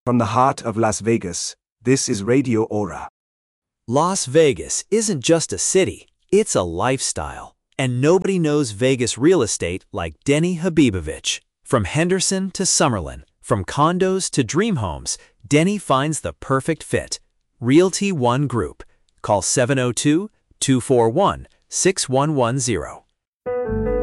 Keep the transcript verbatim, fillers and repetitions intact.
From the heart of Las Vegas, this is Radio Aura. Las Vegas isn't just a city, it's a lifestyle. And nobody knows Vegas real estate like Denny Habibovich. From Henderson to Summerlin, from condos to dream homes, Denny finds the perfect fit. Realty One Group. Call seven oh two, two four one, six one one zero.